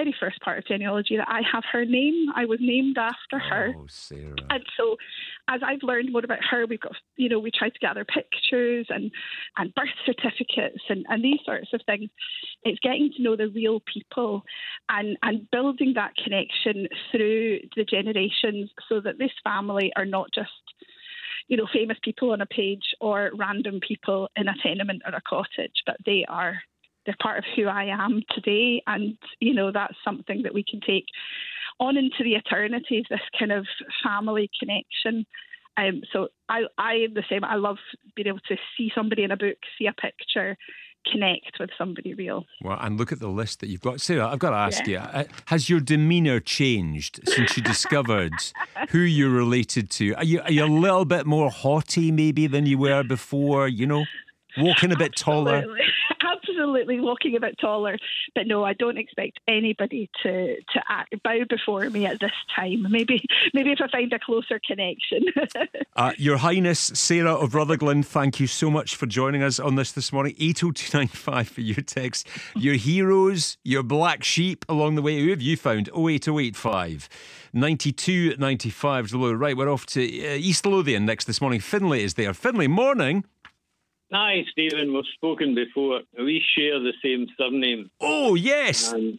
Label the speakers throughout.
Speaker 1: very first part of genealogy that I have her name. I was named after her.
Speaker 2: Oh, Sarah.
Speaker 1: And so as I've learned more about her, we've got, we try to gather pictures and birth certificates and these sorts of things. It's getting to know the real people and building that connection through the generations so that this family are not just, famous people on a page or random people in a tenement or a cottage, but they're part of who I am today. And, that's something that we can take on into the eternities, this kind of family connection. So I am the same. I love being able to see somebody in a book, see a picture, connect with somebody real.
Speaker 2: Well, and look at the list that you've got. Sarah, I've got to ask you, has your demeanour changed since you discovered who you're related to? Are you a little bit more haughty maybe than you were before, walking a bit taller?
Speaker 1: Absolutely walking a bit taller. But no, I don't expect anybody to bow before me at this time. Maybe if I find a closer connection.
Speaker 2: Your Highness, Sarah of Rutherglen, thank you so much for joining us on this morning. 80295 for your text. Your heroes, your black sheep along the way. Who have you found? 08085 9295 is the low. Right, we're off to East Lothian next this morning. Finlay is there. Finlay, morning.
Speaker 3: Hi, Stephen. We've spoken before. We share the same surname.
Speaker 2: Oh, yes.
Speaker 3: And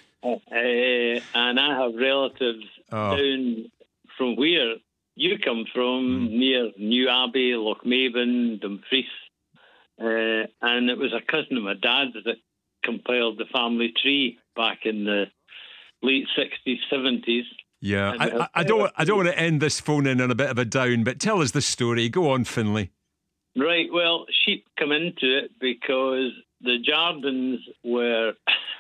Speaker 3: I have relatives down from where you come from, near New Abbey, Lochmaben, Dumfries. And it was a cousin of my dad's that compiled the family tree back in the late 60s, 70s.
Speaker 2: Yeah, I don't want to end this phone in on a bit of a down, but tell us the story. Go on, Finlay.
Speaker 3: Right, well, sheep come into it because the Jardins were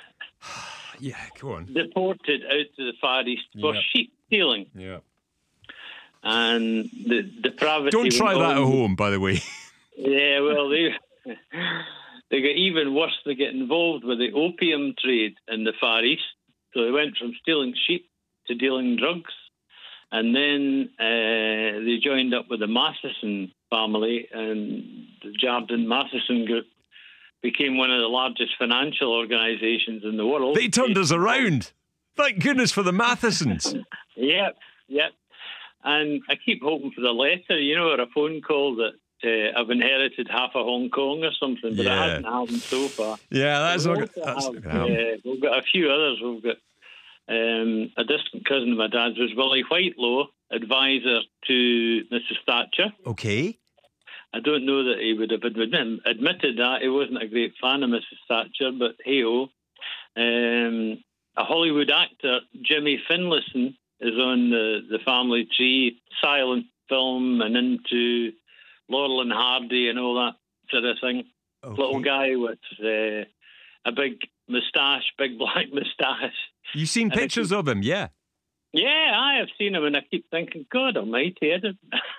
Speaker 2: go on.
Speaker 3: deported out to the Far East for sheep stealing.
Speaker 2: Yeah.
Speaker 3: And the depravity...
Speaker 2: Don't try that at home, by the way.
Speaker 3: Yeah, well, they got even worse. They get involved with the opium trade in the Far East. So they went from stealing sheep to dealing drugs. And then they joined up with the Matheson family, and the Jardine Matheson Group became one of the largest financial organisations in the world.
Speaker 2: They turned us around. Thank goodness for the Mathesons.
Speaker 3: Yep. And I keep hoping for the letter, or a phone call that I've inherited half of Hong Kong or something, but it hasn't happened so far.
Speaker 2: Yeah, that's not
Speaker 3: good. We've got a few others. We've got a distant cousin of my dad's was Willie Whitelaw, advisor to Mrs. Thatcher.
Speaker 2: Okay.
Speaker 3: I don't know that he would have admitted that. He wasn't a great fan of Mrs. Thatcher, but hey-ho. A Hollywood actor, Jimmy Finlayson, is on the family tree, silent film and into Laurel and Hardy and all that sort of thing. Okay. Little guy with a big moustache, big black moustache.
Speaker 2: You've seen pictures of him, yeah?
Speaker 3: Yeah, I have seen him, and I keep thinking, God almighty, I didn't.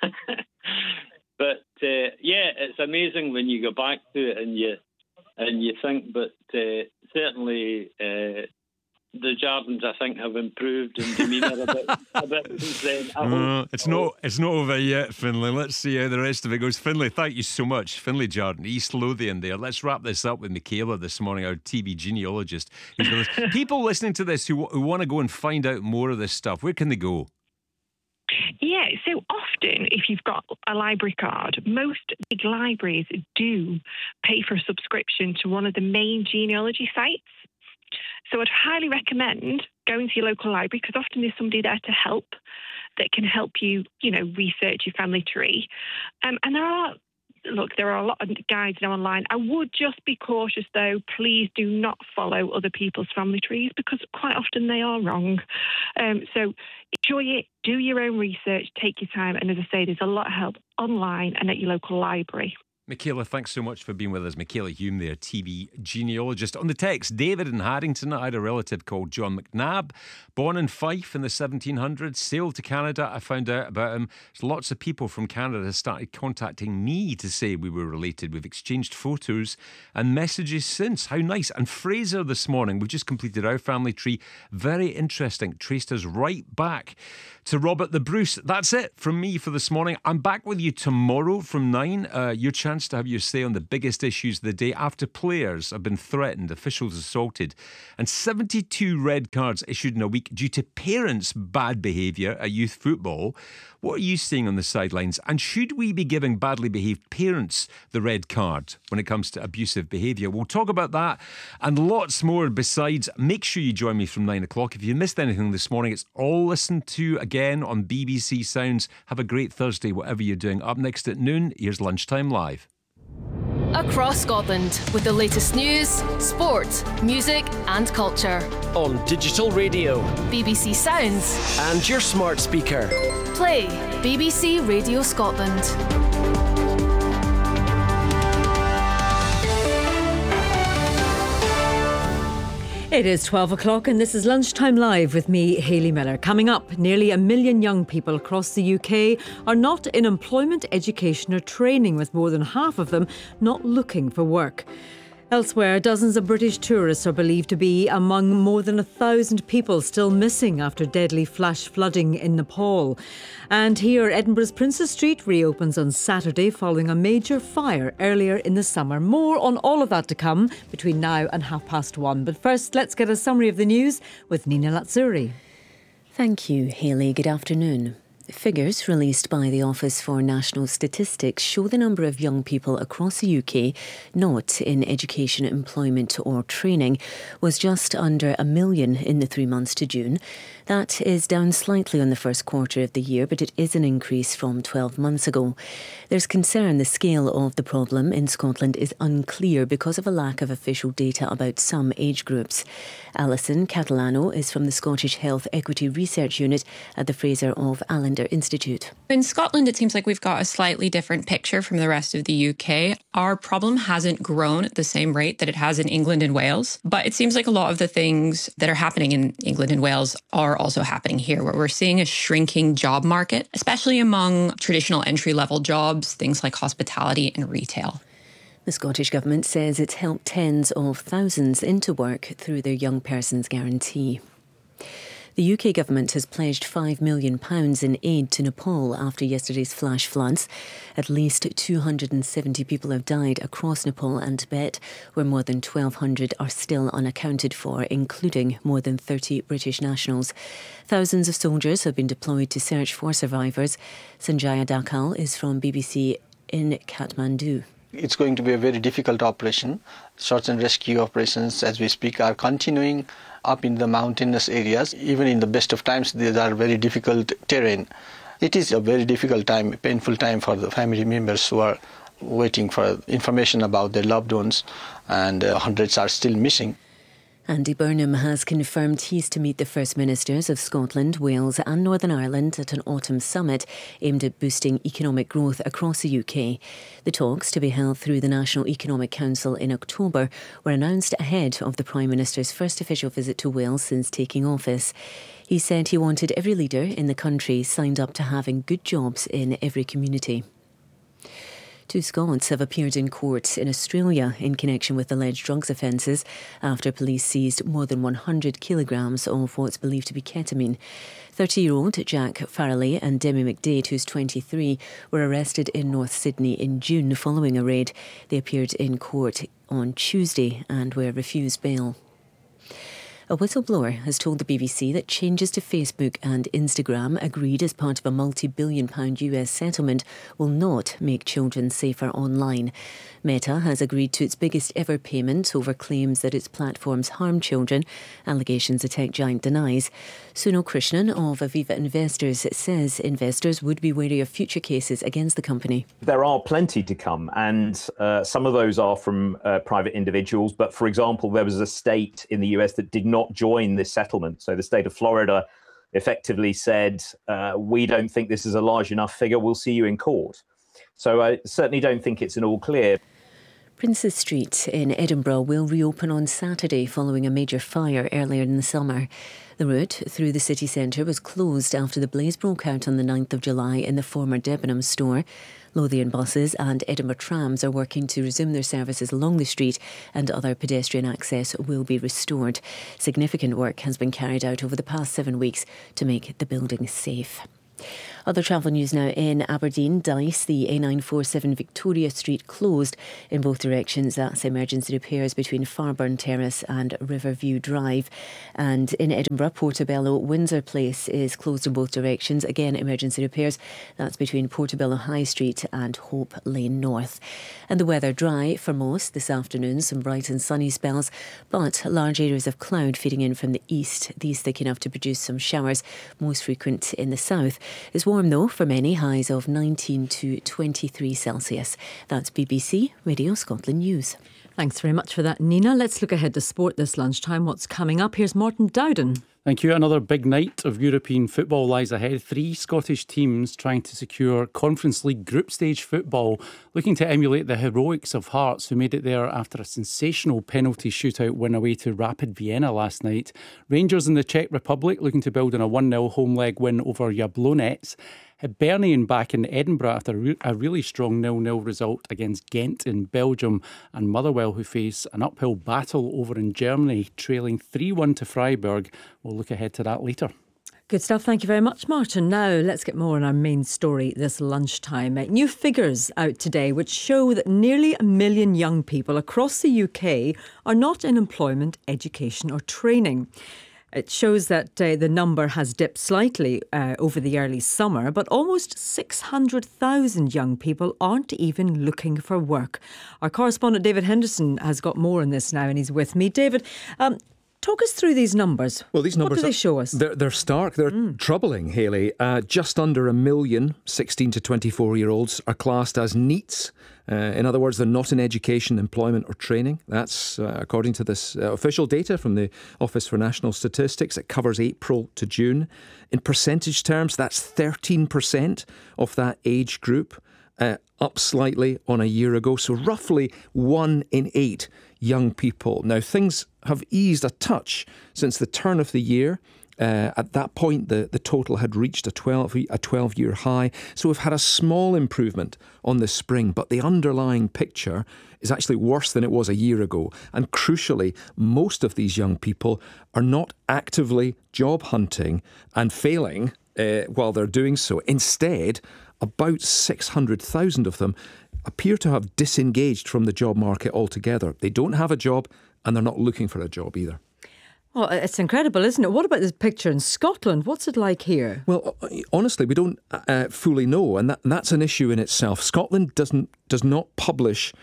Speaker 3: But it's amazing when you go back to it and you think. But certainly the Jardins, I think, have improved in demeanour a bit since then.
Speaker 2: It's not over yet, Finlay. Let's see how the rest of it goes. Finlay, thank you so much. Finlay Jardine, East Lothian there. Let's wrap this up with Michaela this morning, our TV genealogist. People listening to this who want to go and find out more of this stuff, where can they go?
Speaker 4: Yeah, so often if you've got a library card, most big libraries do pay for a subscription to one of the main genealogy sites. So I'd highly recommend going to your local library because often there's somebody there to help that can help you, research your family tree. And there are a lot of guides now online. I would just be cautious, though. Please do not follow other people's family trees because quite often they are wrong. So enjoy it, do your own research, take your time. And as I say, there's a lot of help online and at your local library.
Speaker 2: Michaela, thanks so much for being with us. Michaela Hume there, TV genealogist. On the text, David in Haddington, I had a relative called John McNabb, born in Fife in the 1700s, sailed to Canada. I found out about him. Lots of people from Canada started contacting me to say we were related. We've exchanged photos and messages since. How nice. And Fraser this morning, we've just completed our family tree. Very interesting. Traced us right back to Robert the Bruce. That's it from me for this morning. I'm back with you tomorrow from 9. Your chance chance to have your say on the biggest issues of the day after players have been threatened, officials assaulted, and 72 red cards issued in a week due to parents' bad behaviour at youth football. What are you seeing on the sidelines? And should we be giving badly behaved parents the red card when it comes to abusive behaviour? We'll talk about that and lots more besides. Make sure you join me from 9 o'clock. If you missed anything this morning, it's all listened to again on BBC Sounds. Have a great Thursday, whatever you're doing. Up next at noon, here's Lunchtime Live.
Speaker 5: Across Scotland with the latest news, sport, music and culture.
Speaker 6: On digital radio,
Speaker 5: BBC Sounds
Speaker 6: and your smart speaker.
Speaker 5: Play BBC Radio Scotland.
Speaker 7: It is 12 o'clock and this is Lunchtime Live with me, Hayley Miller. Coming up, nearly 1 million young people across the UK are not in employment, education or training, with more than half of them not looking for work. Elsewhere, dozens of British tourists are believed to be among more than 1,000 people still missing after deadly flash flooding in Nepal. And here, Edinburgh's Princes Street reopens on Saturday following a major fire earlier in the summer. More on all of that to come between now and 1:30. But first, let's get a summary of the news with Nina Lazzuri.
Speaker 8: Thank you, Hayley. Good afternoon. Figures released by the Office for National Statistics show the number of young people across the UK not in education, employment or training was just under 1 million in the 3 months to June. That is down slightly on the first quarter of the year, but it is an increase from 12 months ago. There's concern the scale of the problem in Scotland is unclear because of a lack of official data about some age groups. Alison Catalano is from the Scottish Health Equity Research Unit at the Fraser of Allender Institute.
Speaker 9: In Scotland, it seems like we've got a slightly different picture from the rest of the UK. Our problem hasn't grown at the same rate that it has in England and Wales, but it seems like a lot of the things that are happening in England and Wales are also happening here, where we're seeing a shrinking job market, especially among traditional entry-level jobs, things like hospitality and retail.
Speaker 8: The Scottish Government says it's helped tens of thousands into work through their Young Persons Guarantee. The UK Government has pledged £5 million in aid to Nepal after yesterday's flash floods. At least 270 people have died across Nepal and Tibet, where more than 1,200 are still unaccounted for, including more than 30 British nationals. Thousands of soldiers have been deployed to search for survivors. Sanjaya Dakal is from BBC in Kathmandu.
Speaker 10: It's going to be a very difficult operation. Search and rescue operations, as we speak, are continuing up in the mountainous areas. Even in the best of times, these are very difficult terrain. It is a very difficult time, painful time for the family members who are waiting for information about their loved ones, and hundreds are still missing.
Speaker 8: Andy Burnham has confirmed he's to meet the First Ministers of Scotland, Wales and Northern Ireland at an autumn summit aimed at boosting economic growth across the UK. The talks, to be held through the National Economic Council in October, were announced ahead of the Prime Minister's first official visit to Wales since taking office. He said he wanted every leader in the country signed up to having good jobs in every community. 2 Scots have appeared in court in Australia in connection with alleged drugs offences after police seized more than 100 kilograms of what's believed to be ketamine. 30-year-old Jack Farrelly and Demi McDade, who's 23, were arrested in North Sydney in June following a raid. They appeared in court on Tuesday and were refused bail. A whistleblower has told the BBC that changes to Facebook and Instagram, agreed as part of a multi-billion-pound US settlement, will not make children safer online. Meta has agreed to its biggest ever payment over claims that its platforms harm children, allegations the tech giant denies. Sunil Krishnan of Aviva Investors says investors would be wary of future cases against the company.
Speaker 11: There are plenty to come, and some of those are from private individuals. But, for example, there was a state in the US that did not join this settlement. So the state of Florida effectively said, we don't think this is a large enough figure, we'll see you in court. So I certainly don't think it's an all clear.
Speaker 8: Princes Street in Edinburgh will reopen on Saturday following a major fire earlier in the summer. The route through the city centre was closed after the blaze broke out on the 9th of July in the former Debenhams store. Lothian buses and Edinburgh trams are working to resume their services along the street, and other pedestrian access will be restored. Significant work has been carried out over the past 7 weeks to make the building safe. Other travel news now in Aberdeen. Dyce, the A947 Victoria Street closed in both directions. That's emergency repairs between Farburn Terrace and Riverview Drive. And in Edinburgh, Portobello Windsor Place is closed in both directions. Again, emergency repairs. That's between Portobello High Street and Hope Lane North. And the weather dry for most this afternoon. Some bright and sunny spells, but large areas of cloud feeding in from the east. These thick enough to produce some showers, most frequent in the south. It's warm though for many, highs of 19 to 23 Celsius. That's BBC Radio Scotland News.
Speaker 7: Thanks very much for that, Nina. Let's look ahead to sport this lunchtime. What's coming up? Here's Martin Dowden.
Speaker 12: Thank you. Another big night of European football lies ahead. 3 Scottish teams trying to secure Conference League group stage football, looking to emulate the heroics of Hearts, who made it there after a sensational penalty shootout win away to Rapid Vienna last night. Rangers in the Czech Republic looking to build on a 1-0 home leg win over Jablonec. Hibernian back in Edinburgh after a really strong 0-0 result against Ghent in Belgium, and Motherwell, who face an uphill battle over in Germany, trailing 3-1 to Freiburg. We'll look ahead to that later.
Speaker 7: Good stuff. Thank you very much, Martin. Now, let's get more on our main story this lunchtime. New figures out today which show that nearly 1 million young people across the UK are not in employment, education or training. It shows that the number has dipped slightly over the early summer, but almost 600,000 young people aren't even looking for work. Our correspondent David Henderson has got more on this now, and he's with me. David, talk us through these numbers.
Speaker 13: Well, these numbers,
Speaker 7: what do they show us?
Speaker 13: They're stark. They're troubling, Hayley. Just under 1 million 16 to 24-year-olds are classed as NEETs. In other words, they're not in education, employment or training. That's according to this official data from the Office for National Statistics. It covers April to June. In percentage terms, that's 13% of that age group, up slightly on a year ago. So roughly 1 in 8 young people. Now, things have eased a touch since the turn of the year. At that point, the total had reached a 12-year high. So we've had a small improvement on this spring, but the underlying picture is actually worse than it was a year ago. And crucially, most of these young people are not actively job hunting and failing while they're doing so. Instead, about 600,000 of them appear to have disengaged from the job market altogether. They don't have a job and they're not looking for a job either.
Speaker 7: Well, it's incredible, isn't it? What about this picture in Scotland? What's it like here?
Speaker 13: Well, honestly, we don't fully know, and that's an issue in itself. Scotland does not publish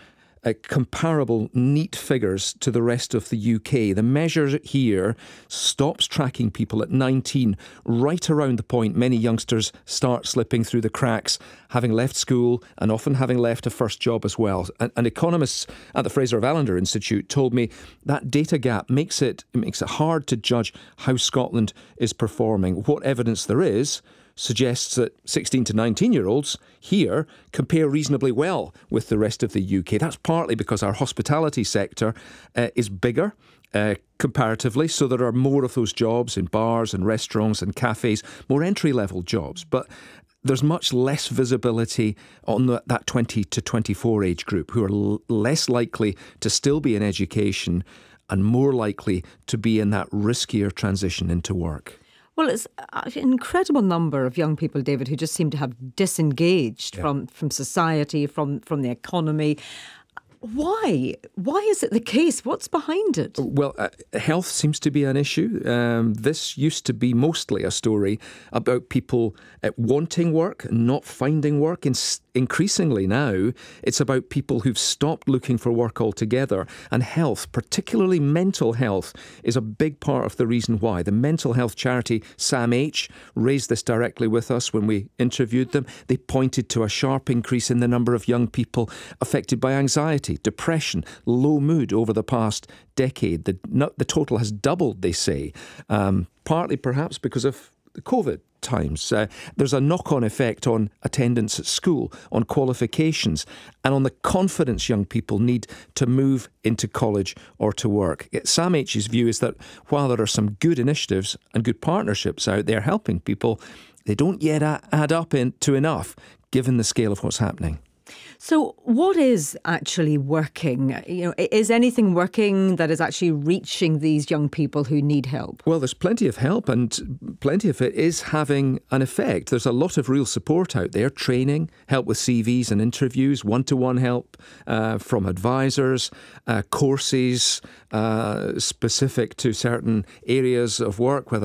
Speaker 13: comparable NEET figures to the rest of the UK. The measure here stops tracking people at 19, right around the point many youngsters start slipping through the cracks, having left school and often having left a first job as well. And economists at the Fraser of Allender Institute told me that data gap makes it hard to judge how Scotland is performing. What evidence there is suggests that 16 to 19-year-olds here compare reasonably well with the rest of the UK. That's partly because our hospitality sector is bigger comparatively, so there are more of those jobs in bars and restaurants and cafes, more entry-level jobs. But there's much less visibility on that 20 to 24 age group, who are less likely to still be in education and more likely to be in that riskier transition into work.
Speaker 7: Well, it's an incredible number of young people, David, who just seem to have disengaged from society, from the economy. Why? Why is it the case? What's behind it?
Speaker 13: Well, health seems to be an issue. This used to be mostly a story about people wanting work and not finding work. Increasingly now, it's about people who've stopped looking for work altogether. And health, particularly mental health, is a big part of the reason why. The mental health charity SAMH raised this directly with us when we interviewed them. They pointed to a sharp increase in the number of young people affected by anxiety, depression, low mood over the past decade. The total has doubled, they say, partly perhaps because of the COVID times. There's a knock-on effect on attendance at school, on qualifications, and on the confidence young people need to move into college or to work. SAMH's view is that while there are some good initiatives and good partnerships out there helping people, they don't yet add up to enough given the scale of what's happening.
Speaker 7: So what is actually working? Is anything working that is actually reaching these young people who need help?
Speaker 13: Well, there's plenty of help, and plenty of it is having an effect. There's a lot of real support out there, training, help with CVs and interviews, one-to-one help from advisors, courses specific to certain areas of work, whether